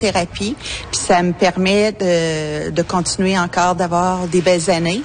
thérapie, puis ça me permet de continuer encore d'avoir des belles années.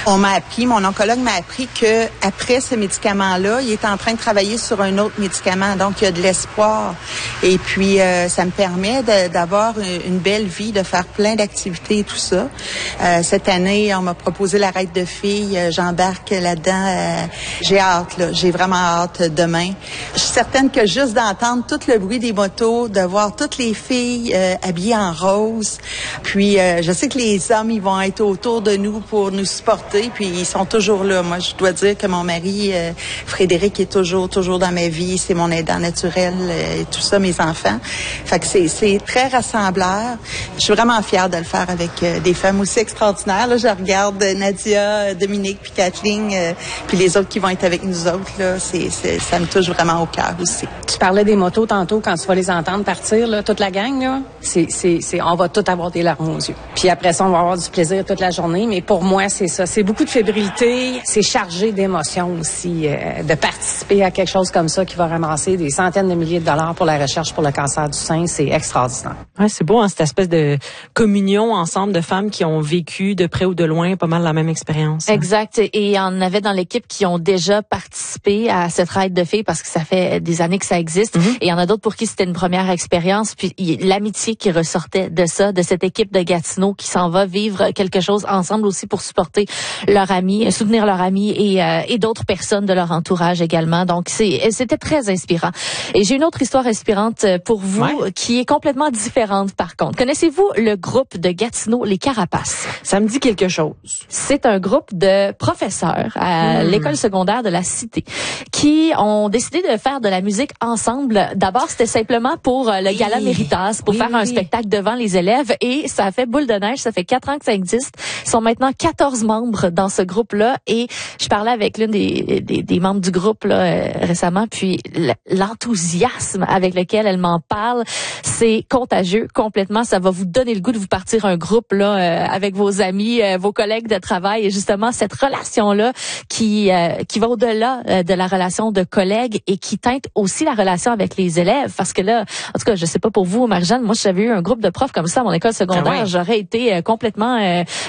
Mon oncologue m'a appris que après ce médicament-là, il est en train de travailler sur un autre médicament, donc il y a de l'espoir. Et puis ça me permet d'avoir une belle vie, de faire plein d'activités et tout ça. Cette année, on m'a proposé la raide de filles, j'embarque là-dedans. J'ai hâte, là, j'ai vraiment hâte demain. Je suis certaine que juste d'entendre tout le bruit des motos, de voir toutes les filles habillés en rose. Puis, je sais que les hommes, ils vont être autour de nous pour nous supporter, puis ils sont toujours là. Moi, je dois dire que mon mari, Frédéric, est toujours dans ma vie. C'est mon aidant naturel et tout ça, mes enfants. Fait que c'est très rassembleur. Je suis vraiment fière de le faire avec des femmes aussi extraordinaires. Là, je regarde Nadia, Dominique, puis Kathleen, puis les autres qui vont être avec nous autres. Là, ça me touche vraiment au cœur aussi. Tu parlais des motos tantôt, quand tu vas les entendre partir, là, toute la gang, là, on va tous avoir des larmes aux yeux. Puis après ça, on va avoir du plaisir toute la journée. Mais pour moi, c'est ça. C'est beaucoup de fébrilité. C'est chargé d'émotions aussi, de participer à quelque chose comme ça qui va ramasser des centaines de milliers de dollars pour la recherche pour le cancer du sein. C'est extraordinaire. Ouais, c'est beau, hein, cette espèce de communion ensemble de femmes qui ont vécu de près ou de loin pas mal la même expérience. Exact. Et il y en avait dans l'équipe qui ont déjà participé à cette raide de filles parce que ça fait des années que ça existe. Mm-hmm. Et il y en a d'autres pour qui c'était une première expérience. Puis l'amitié qui ressortait de ça, de cette équipe de Gatineau qui s'en va vivre quelque chose ensemble aussi pour supporter leur ami, soutenir leur ami et d'autres personnes de leur entourage également. Donc c'était très inspirant. Et j'ai une autre histoire inspirante pour vous qui est complètement différente par contre. Connaissez-vous le groupe de Gatineau, les Carapaces? Ça me dit quelque chose. C'est un groupe de professeurs à l'école secondaire de la Cité qui ont décidé de faire de la musique ensemble. D'abord, c'était simplement pour le Gala Méritas, pour faire un spectacle devant les élèves et ça a fait boule de neige. Ça fait 4 ans que ça existe. Ils sont maintenant 14 membres dans ce groupe-là et je parlais avec l'une des membres du groupe là, récemment, puis l'enthousiasme avec lequel elle m'en parle, c'est contagieux complètement. Ça va vous donner le goût de vous partir un groupe là avec vos amis, vos collègues de travail et justement cette relation-là qui va au-delà de la relation de collègues et qui teinte aussi la relation avec les élèves. Parce que là, en tout cas, je sais pas pour vous, Marie-Jeanne, moi, si j'avais eu un groupe de profs comme ça à mon école secondaire, j'aurais été complètement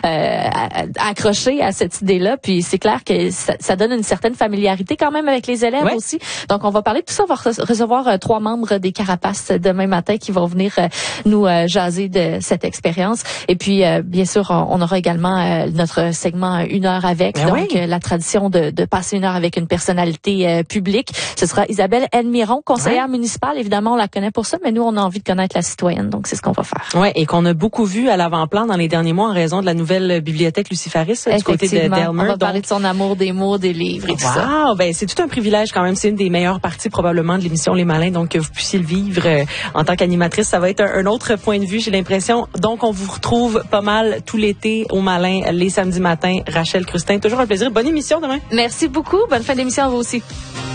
accrochée à cette idée-là. Puis c'est clair que ça donne une certaine familiarité quand même avec les élèves aussi. Donc, on va parler de tout ça. On va recevoir 3 membres des Carapaces demain matin qui vont venir nous jaser de cette expérience. Et puis, bien sûr, on aura également notre segment 1 heure avec. La tradition de passer 1 heure avec une personnalité publique. Ce sera Isabelle Elmiron, conseillère municipale. Évidemment, on la connaît pour ça, mais nous, on a envie de connaître la citoyenne. Donc, c'est ce qu'on va faire. Ouais, et qu'on a beaucoup vu à l'avant-plan dans les derniers mois en raison de la nouvelle bibliothèque Lucifaris du côté de Delmer. On va parler de son amour des mots, des livres et tout ça. Ben, c'est tout un privilège quand même. C'est une des meilleures parties probablement de l'émission Les Malins. Donc, que vous puissiez le vivre en tant qu'animatrice, ça va être un autre point de vue, j'ai l'impression. Donc, on vous retrouve pas mal tout l'été au Malin, les samedis matins. Rachel Crustin, toujours un plaisir. Bonne émission demain. Merci beaucoup. Bonne fin d'émission à vous aussi.